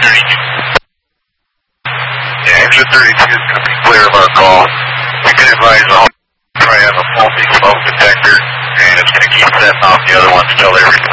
Yeah, engine 32 is going to be clear of our call. We can advise the whole probably have a faulty smoke detector, and it's going to keep setting off the other ones until they